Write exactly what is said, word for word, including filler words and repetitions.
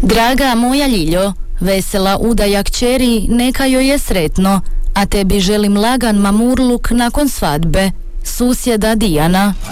Draga moja Ljiljo, vesela udaja kćeri, neka joj je sretno, a tebi želim lagan mamurluk nakon svadbe. Susjeda Dijana.